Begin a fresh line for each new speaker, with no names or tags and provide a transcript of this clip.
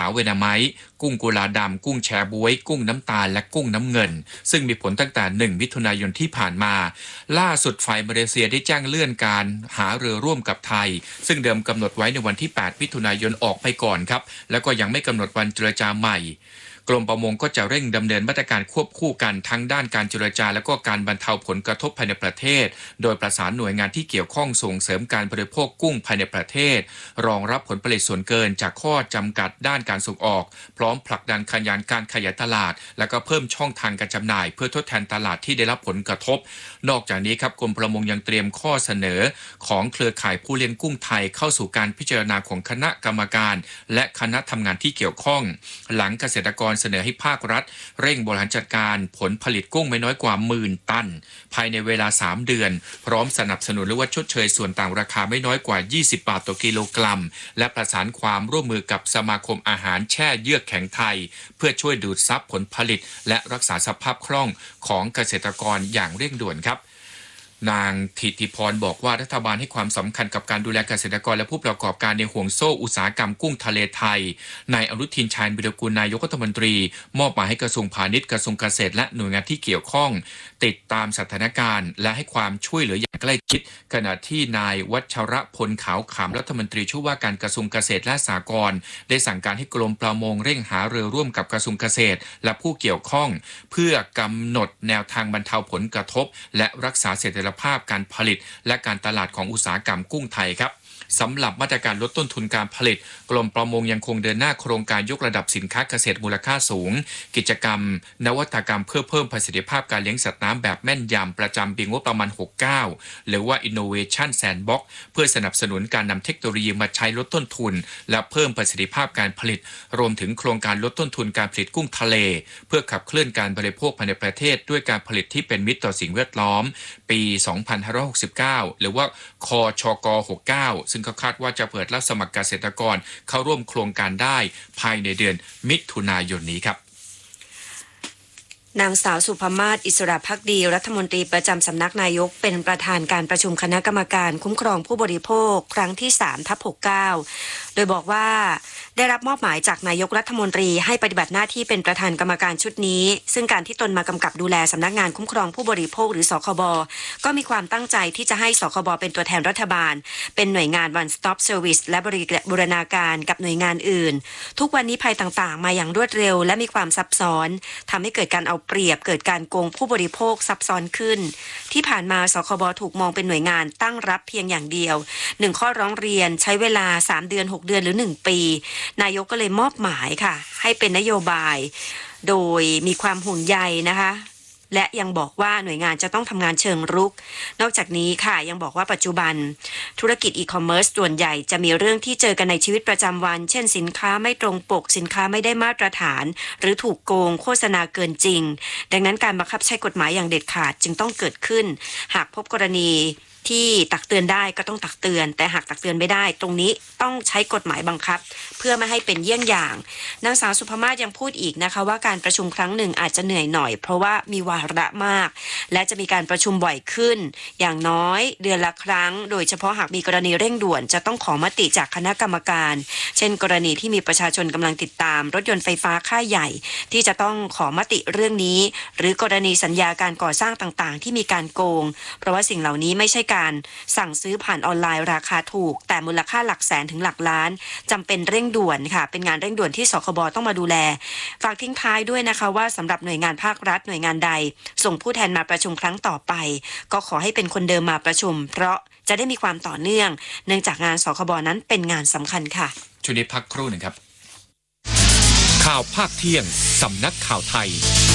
าวเวนาไมต์กุ้งกุลาดำกุ้งแชบ๊วยกุ้งน้ำตาลและกุ้งน้ำเงินซึ่งมีผลตั้งแต่1มิถุนายนที่ผ่านมาล่าสุดฝ่ายมาเลเซียได้แจ้งเลื่อนการหารือร่วมกับไทยซึ่งเดิมกำหนดไว้ในวันที่8มิถุนายนออกไปก่อนครับแล้วก็ยังไม่กำหนดวันเจรจาใหม่กรมประมงก็จะเร่งดำเนินมาตรการควบคู่กันทั้งด้านการเจรจาและก็การบรรเทาผลกระทบภายในประเทศโดยประสานหน่วยงานที่เกี่ยวข้องส่งเสริมการบริโภคกุ้งภายในประเทศรองรับผลผลิตส่วนเกินจากข้อจำกัดด้านการส่งออกพร้อมผลักดันขยายการขยายตลาดและก็เพิ่มช่องทางการจำหน่ายเพื่อทดแทนตลาดที่ได้รับผลกระทบนอกจากนี้ครับกรมประมงยังเตรียมข้อเสนอของเครือข่ายผู้เลี้ยงกุ้งไทยเข้าสู่การพิจารณาของคณะกรรมการและคณะทำงานที่เกี่ยวข้องหลังเกษตรกรเสนอให้ภาครัฐเร่งบริหารจัดการผลผลิตกุ้งไม่น้อยกว่า10,000 ตันภายในเวลา3เดือนพร้อมสนับสนุนหรือว่าชดเชยส่วนต่างราคาไม่น้อยกว่า20 บาทต่อกิโลกรัมและประสานความร่วมมือกับสมาคมอาหารแช่เยือกแข็งไทยเพื่อช่วยดูดซับผลผลิตและรักษาสภาพคล่องของเกษตรกรอย่างเร่งด่วนครับนางถิติพรบอกว่ารัฐบาลให้ความสำคัญกับการดูแลเกษตรกรและผู้ประกอบการในห่วงโซ่อุตสาหกรรมกุ้งทะเลไทยนายอนุทินชาญวิรากูลนายกรัฐมนตรีมอบหมายให้กระทรวงพาณิชย์กระทรวงเกษตรและหน่วยงานที่เกี่ยวข้องติดตามสถานการณ์และให้ความช่วยเหลืออย่างใกล้ชิดขณะที่นายวัชรพลขาวขำรัฐมนตรีช่วยว่าการกระทรวงเกษตรและสหกรณ์ได้สั่งการให้กรมประมงเร่งหารือร่วมกับกระทรวงเกษตรและผู้เกี่ยวข้องเพื่อกำหนดแนวทางบรรเทาผลกระทบและรักษาเสถียรภาพการผลิตและการตลาดของอุตสาหกรรมกุ้งไทยครับสำหรับมาตรการลดต้นทุนการผลิตกรมประมงยังคงเดินหน้าโครงการยกระดับสินค้าเกษตรมูลค่าสูงกิจกรรมนวัตกรรมเพื่อเพิ่มประสิทธิภาพการเลี้ยงสัตว์น้ำแบบแม่นยำประจำปีงบประมาณ69หรือว่า Innovation Sandbox เพื่อสนับสนุนการนำเทคโนโลยีมาใช้ลดต้นทุนและเพิ่มประสิทธิภาพการผลิตรวมถึงโครงการลดต้นทุนการผลิตกุ้งทะเลเพื่อขับเคลื่อนการบริโภคภายในประเทศด้วยการผลิตที่เป็นมิตรต่อสิ่งแวดล้อมปี2569หรือว่าคชก69ซึ่งก็คาดว่าจะเปิดรับสมัครเกษตรกรเข้าร่วมโครงการได้ภายในเดือนมิถุนายนนี้ครับ
นางสาวสุภมาศอิสระภักดีรัฐมนตรีประจำสำนักนายกเป็นประธานการประชุมคณะกรรมการคุ้มครองผู้บริโภคครั้งที่ 3/69 โดยบอกว่าได้รับมอบหมายจากนายกรัฐมนตรีให้ปฏิบัติหน้าที่เป็นประธานกรรมการชุดนี้ซึ่งการที่ตนมากำกับดูแลสำนักงานคุ้มครองผู้บริโภคหรือสคบก็มีความตั้งใจที่จะให้สคบเป็นตัวแทนรัฐบาลเป็นหน่วยงาน One Stop Service และบูรณาการกับหน่วยงานอื่นทุกวันนี้ภัยต่างๆมาอย่างรวดเร็วและมีความซับซ้อนทำให้เกิดการเอาเปรียบเกิดการโกงผู้บริโภคซับซ้อนขึ้นที่ผ่านมาสคบถูกมองเป็นหน่วยงานตั้งรับเพียงอย่างเดียว1ข้อร้องเรียนใช้เวลา3เดือน6เดือนหรือ1ปีนายกก็เลยมอบหมายค่ะให้เป็นนโยบายโดยมีความห่วงใยนะคะและยังบอกว่าหน่วยงานจะต้องทำงานเชิงรุกนอกจากนี้ค่ะยังบอกว่าปัจจุบันธุรกิจอีคอมเมิร์ซส่วนใหญ่จะมีเรื่องที่เจอกันในชีวิตประจำวันเช่นสินค้าไม่ตรงปกสินค้าไม่ได้มาตรฐานหรือถูกโกงโฆษณาเกินจริงดังนั้นการบังคับใช้กฎหมายอย่างเด็ดขาดจึงต้องเกิดขึ้นหากพบกรณีที่ตักเตือนได้ก็ต้องตักเตือนแต่หากตักเตือนไม่ได้ตรงนี้ต้องใช้กฎหมายบังคับเพื่อไม่ให้เป็นเยี่ยงอย่างนางสาวสุภมาศยังพูดอีกนะคะว่าการประชุมครั้งหนึ่งอาจจะเหนื่อยหน่อยเพราะว่ามีวาระมากและจะมีการประชุมบ่อยขึ้นอย่างน้อยเดือนละครั้งโดยเฉพาะหากมีกรณีเร่งด่วนจะต้องขอมติจากคณะกรรมการเช่นกรณีที่มีประชาชนกำลังติดตามรถยนต์ไฟฟ้าค่ายใหญ่ที่จะต้องขอมติเรื่องนี้หรือกรณีสัญญาการก่อสร้างต่างๆที่มีการโกงเพราะว่าสิ่งเหล่านี้ไม่ใช่การสั่งซื้อผ่านออนไลน์ราคาถูกแต่มูลค่าหลักแสนถึงหลักล้านจำเป็นเร่งด่วนค่ะเป็นงานเร่งด่วนที่สคบต้องมาดูแลฝากทิ้งท้ายด้วยนะคะว่าสำหรับหน่วยงานภาครัฐหน่วยงานใดส่งผู้แทนมาประชุมครั้งต่อไปก็ขอให้เป็นคนเดิมมาประชุมเพราะจะได้มีความต่อเนื่องเนื่องจากงานสคบนั้นเป็นงานสำคัญค่ะ
ช่วงนี้พักครู่หนึ่งครับข่าวภาคเที่ยงสำนักข่าวไทย